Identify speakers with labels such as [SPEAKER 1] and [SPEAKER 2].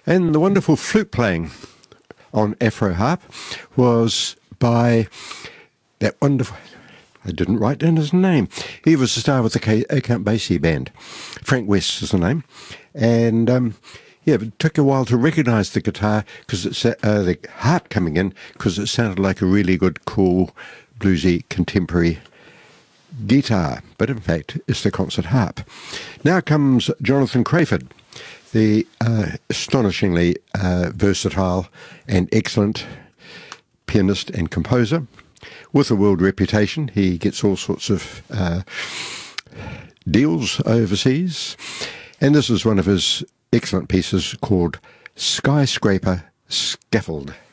[SPEAKER 1] And the wonderful flute playing on Afro Harp was by that wonderful... I didn't write down his name. He was the star with the Count Basie band. Frank West is the name. And it took a while to recognise the guitar, because it's the harp coming in, because it sounded like a really good, cool, bluesy, contemporary guitar. But in fact, it's the concert harp. Now comes Jonathan Crayford, the astonishingly versatile and excellent pianist and composer. With a world reputation, he gets all sorts of deals overseas. And this is one of his excellent pieces called Skyscraper Scaffold.